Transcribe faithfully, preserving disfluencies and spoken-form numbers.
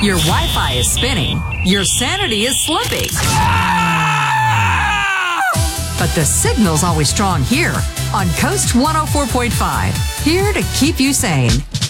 Your Wi-Fi is spinning. Your sanity is slipping. But the signal's always strong here on Coast one oh four point five. Here to keep you sane.